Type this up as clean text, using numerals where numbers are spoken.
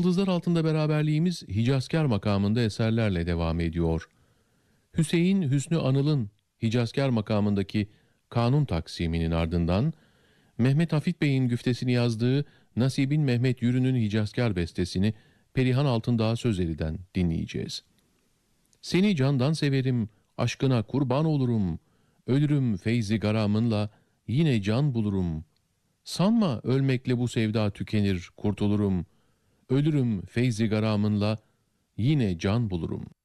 Yıldızlar Altında beraberliğimiz Hicazkar makamında eserlerle devam ediyor. Hüseyin Hüsnü Anıl'ın Hicazkar makamındaki kanun taksiminin ardından Mehmet Hafit Bey'in güftesini yazdığı Nasibin Mehmet Yürü'nün Hicazkar bestesini Perihan Altındağ Sözeli'den dinleyeceğiz. Seni candan severim, aşkına kurban olurum, ölürüm feyzi garamınla, yine can bulurum. Sanma ölmekle bu sevda tükenir, kurtulurum. Ölürüm feyzi garamınla, yine can bulurum.